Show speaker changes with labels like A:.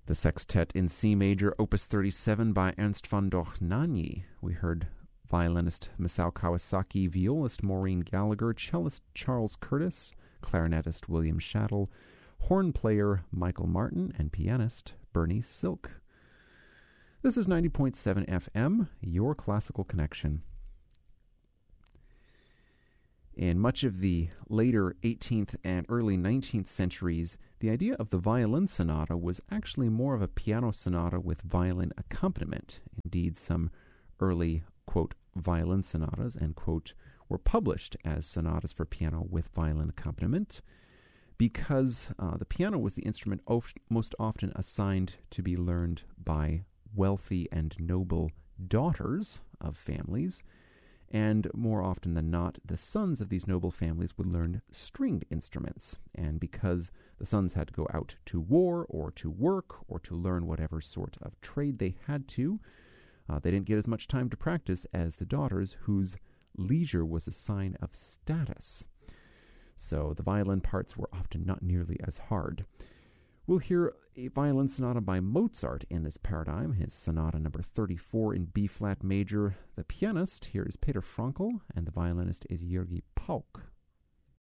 A: The Sextet in C Major, Opus 37 by Ernst von Dohnanyi. We heard violinist Masao Kawasaki, violist Maureen Gallagher, cellist Charles Curtis, clarinetist William Shattle, horn player Michael Martin, and pianist Bernie Silk. This is 90.7 FM, your classical connection. In much of the later 18th and early 19th centuries, the idea of the violin sonata was actually more of a piano sonata with violin accompaniment. Indeed, some early, quote, violin sonatas, end quote, were published as sonatas for piano with violin accompaniment because the piano was the instrument most often assigned to be learned by wealthy and noble daughters of families, and more often than not, the sons of these noble families would learn stringed instruments. And because the sons had to go out to war or to work or to learn whatever sort of trade they had to, they didn't get as much time to practice as the daughters, whose leisure was a sign of status. So the violin parts were often not nearly as hard. We'll hear a violin sonata by Mozart in this paradigm, his sonata number 34 in B-flat major. The pianist here is Peter Frankl, and the violinist is Jürgi Pauk.